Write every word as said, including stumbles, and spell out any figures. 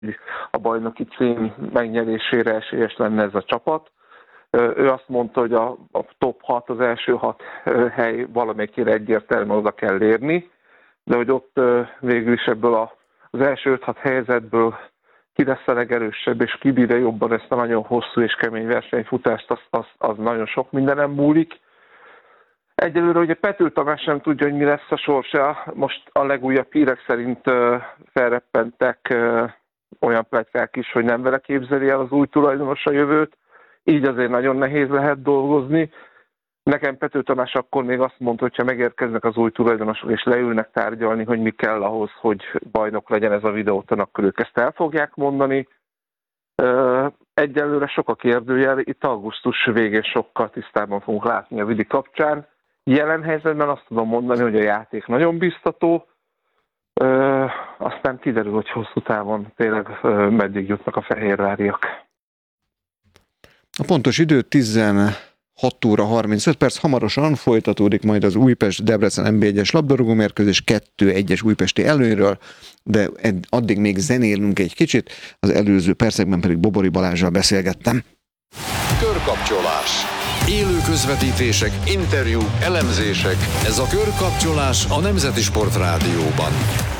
a bajnoki cím megnyerésére esélyes lenne ez a csapat. Ő azt mondta, hogy a, a top hat, az első hat hely valamelyikére egyértelműen oda kell érni, de hogy ott végül is ebből a, az első öt-hat helyzetből ki lesz a legerősebb, és ki bírja jobban ezt a nagyon hosszú és kemény versenyfutást, az, az, az nagyon sok mindenem múlik. Egyelőre ugye Pető Tamás sem tudja, hogy mi lesz a sorsa. Most a legújabb hírek szerint uh, felreppentek uh, olyan pletykák is, hogy nem vele képzeli el az új tulajdonos a jövőt. Így azért nagyon nehéz lehet dolgozni. Nekem Pető Tamás akkor még azt mondta, hogy ha megérkeznek az új tulajdonosok és leülnek tárgyalni, hogy mi kell ahhoz, hogy bajnok legyen ez a videóton, akkor ők ezt el fogják mondani. Egyelőre sok a kérdőjel, itt augusztus végén sokkal tisztában fogunk látni a vidi kapcsán. Jelen helyzetben azt tudom mondani, hogy a játék nagyon biztató, aztán kiderül, hogy hosszú távon tényleg meddig jutnak a fehérváriak. A pontos idő tizenhat óra harmincöt perc, hamarosan folytatódik majd az Újpest-Debrecen en bé egyes labdarúgó mérkőzés kettő egyes újpesti előnyről, de addig még zenélünk egy kicsit, az előző percekben pedig Bobori Balázsral beszélgettem. Körkapcsolás. Élő közvetítések, interjú, elemzések. Ez a Körkapcsolás a Nemzeti Sport Rádióban.